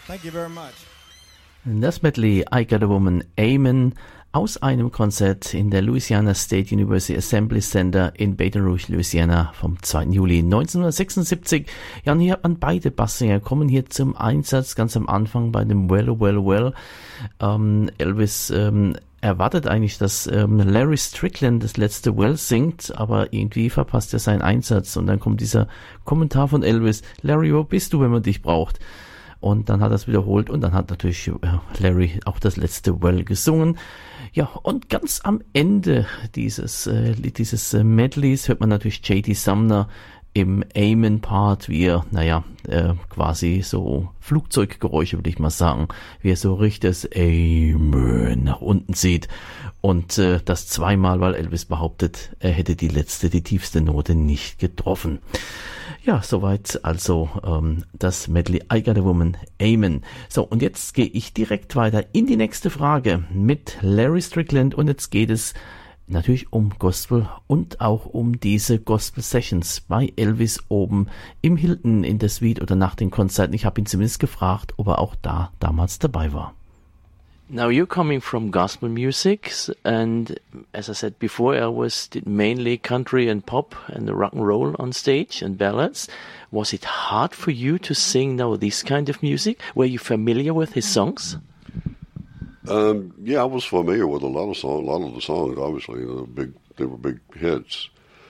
Thank you very much. Das Medley I Got a Woman, Amen, aus einem Konzert in der Louisiana State University Assembly Center in Baton Rouge, Louisiana vom 2. Juli 1976. Ja, und hier hat man beide Basssänger kommen hier zum Einsatz, ganz am Anfang bei dem Well, Well, Well. Elvis erwartet eigentlich, dass Larry Strickland das letzte Well singt, aber irgendwie verpasst er seinen Einsatz und dann kommt dieser Kommentar von Elvis: Larry, wo bist du, wenn man dich braucht? Und dann hat er es wiederholt und dann hat natürlich Larry auch das letzte Well gesungen. Ja, und ganz am Ende dieses Medleys hört man natürlich J.D. Sumner im Amen-Part, wie er, quasi so Flugzeuggeräusche, würde ich mal sagen, wie er so richtiges Amen nach unten zieht. Und das zweimal, weil Elvis behauptet, er hätte die tiefste Note nicht getroffen. Ja, soweit also das Medley I Got a Woman, Amen. So, und jetzt gehe ich direkt weiter in die nächste Frage mit Larry Strickland und jetzt geht es natürlich um Gospel und auch um diese Gospel Sessions bei Elvis oben im Hilton in der Suite oder nach den Konzerten. Ich habe ihn zumindest gefragt, ob er auch da damals dabei war. Now you're coming from gospel music, and as I said before, Elvis did mainly country and pop and the rock and roll on stage and ballads. Was it hard for you to sing now this kind of music? Were you familiar with his songs? Yeah, I was familiar with a lot of the songs. Obviously, they were big hits.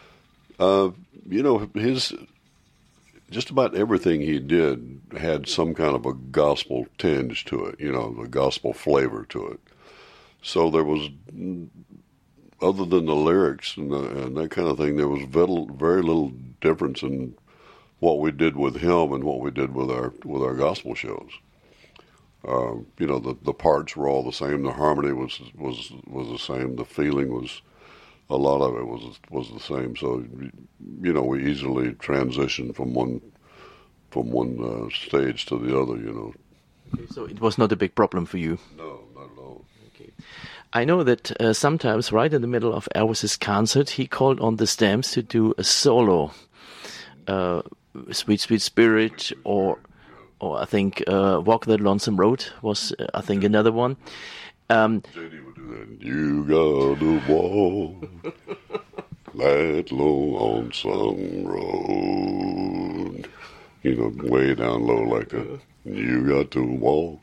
Just about everything he did had some kind of a gospel tinge to it, a gospel flavor to it. So there was, other than the lyrics and that kind of thing, there was very little difference in what we did with him and what we did with our gospel shows. The parts were all the same. The harmony was the same. The feeling was, a lot of it was the same. So, we easily transitioned from one stage to the other. Okay, so it was not a big problem for you. No, not at all. Okay. I know that sometimes, right in the middle of Elvis's concert, he called on the Stamps to do a solo, "Sweet Sweet Spirit," or I think "Walk That Lonesome Road" was, I think, another one. J.D. would do that. You gotta walk that lonesome road. Way down low like that. You got to walk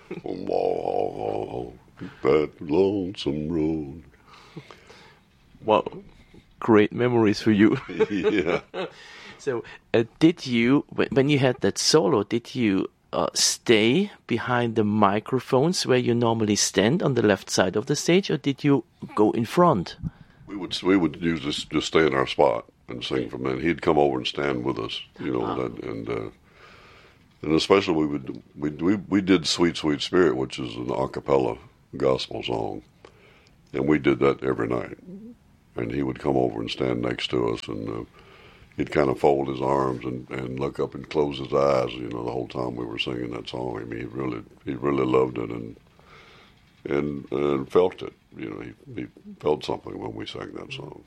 that lonesome road. Wow, great memories for you. Yeah. So, did you, when you had that solo, did you stay behind the microphones where you normally stand on the left side of the stage, or did you go in front? We would just stay in our spot and sing from there. He'd come over and stand with us, and especially we did "Sweet Sweet Spirit," which is an a cappella gospel song, and we did that every night. And he would come over and stand next to us, and he'd kind of fold his arms and look up and close his eyes, the whole time we were singing that song. I mean, he really loved it and felt it. He felt something when we sang that song.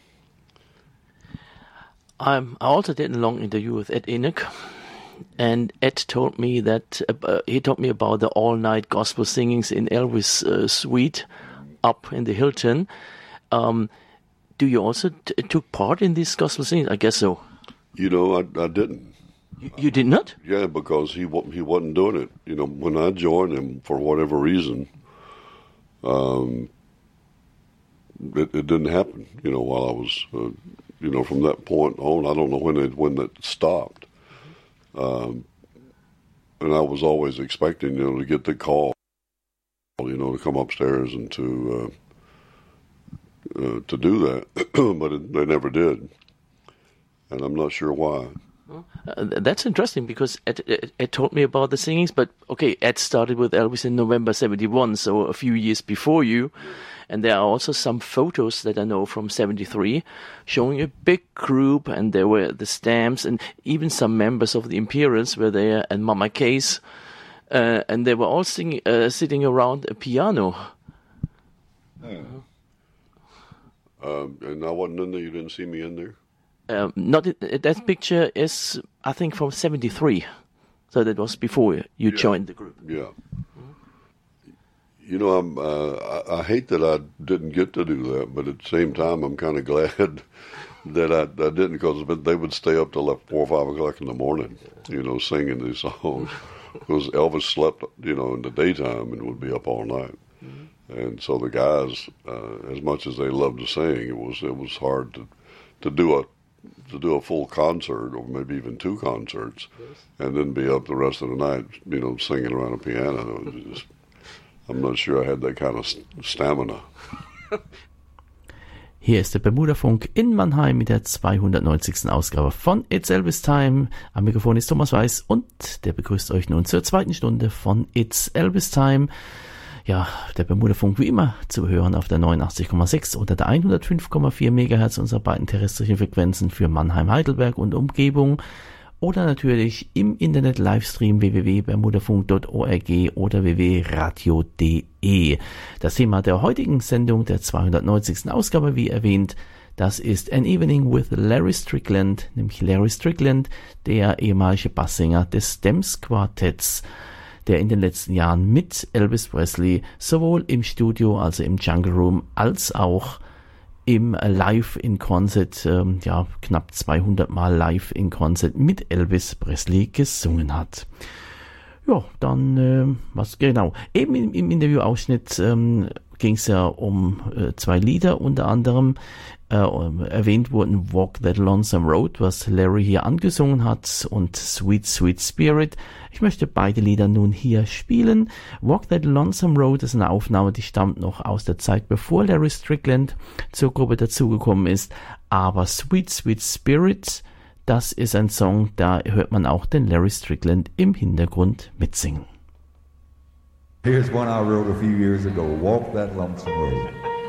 I also did a long interview with Ed Enoch, and Ed told me that he told me about the all-night gospel singings in Elvis' suite up in the Hilton. Do you also took part in these gospel singings? I guess so. I didn't. You did not? Yeah, because he wasn't doing it. When I joined him, for whatever reason, it didn't happen. While I was, from that point on, I don't know when that stopped. And I was always expecting, to get the call, to come upstairs and to do that, but they never did, and I'm not sure why. That's interesting because Ed told me about the singings, but okay, Ed started with Elvis in November 71, so a few years before you, and there are also some photos that I know from 73 showing a big group, and there were the Stamps, and even some members of the Imperials were there, and Mama Case, and they were all sitting around a piano. And I wasn't in there, you didn't see me in there? Not that picture is, I think, from 73. So that was before you joined the group. Yeah. You know, I hate that I didn't get to do that, but at the same time, I'm kind of glad that I didn't, because they would stay up till like 4 or 5 o'clock in the morning, you know, singing these songs. Because Elvis slept, you know, in the daytime and would be up all night. And so the guys, as much as they loved to sing, it was hard to do a full concert, or maybe even 2 concerts, and then be up the rest of the night, you know, singing around a piano. I'm not sure I had that kind of stamina. Hier ist der Bermuda-Funk in Mannheim mit der 290. Ausgabe von It's Elvis Time. Am Mikrofon ist Thomas Weiß und der begrüßt euch nun zur 2. Stunde von It's Elvis Time. Ja, der Bermuda-Funk wie immer zu hören auf der 89,6 oder der 105,4 MHz unserer beiden terrestrischen Frequenzen für Mannheim, Heidelberg und Umgebung. Oder natürlich im Internet Livestream www.bermudafunk.org oder www.radio.de. Das Thema der heutigen Sendung, der 290. Ausgabe, wie erwähnt, das ist An Evening with Larry Strickland, nämlich Larry Strickland, der ehemalige Basssänger des Stems Quartetts, der in den letzten Jahren mit Elvis Presley sowohl im Studio, also im Jungle Room, als auch im Live in Concert, knapp 200 Mal live in Concert mit Elvis Presley gesungen hat. Ja, dann, was genau. Eben im Interviewausschnitt ging es ja um 2 Lieder, unter anderem erwähnt wurden Walk That Lonesome Road, was Larry hier angesungen hat, und Sweet Sweet Spirit. Ich möchte beide Lieder nun hier spielen. Walk That Lonesome Road ist eine Aufnahme, die stammt noch aus der Zeit, bevor Larry Strickland zur Gruppe dazugekommen ist. Aber Sweet Sweet Spirit, das ist ein Song, da hört man auch den Larry Strickland im Hintergrund mitsingen. Here's one I wrote a few years ago, Walk That Lonesome Road.